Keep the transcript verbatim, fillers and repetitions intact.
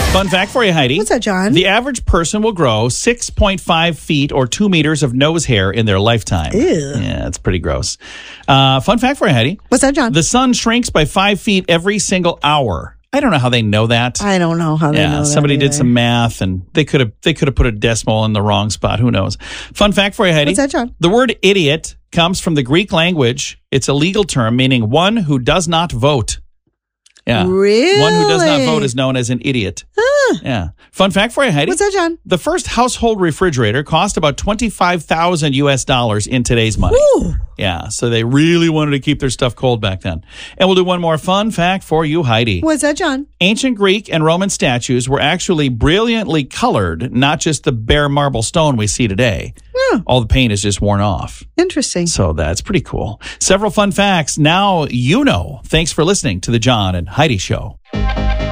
Fun fact for you, Heidi. What's that, John? The average person will grow six point five feet or two meters of nose hair in their lifetime. Ew. Yeah, that's pretty gross. Uh, fun fact for you, Heidi. What's that, John? The sun shrinks by five feet every single hour. I don't know how they know that. I don't know how they yeah, know that somebody did either. some math, and they could have they could have put a decimal in the wrong spot. Who knows? Fun fact for you, Heidi. What's that, John? The word idiot comes from the Greek language. It's a legal term meaning one who does not vote. Yeah. Really? One who does not vote is known as an idiot. Huh. Yeah. Fun fact for you, Heidi. What's that, John? The first household refrigerator cost about twenty-five thousand U S dollars in today's money. Ooh. Yeah. So they really wanted to keep their stuff cold back then. And we'll do one more fun fact for you, Heidi. What's that, John? Ancient Greek and Roman statues were actually brilliantly colored, not just the bare marble stone we see today. Oh, All the paint is just worn off. interesting. So that's pretty cool. Several fun facts. Now you know. Thanks for listening to the John and Heidi Show.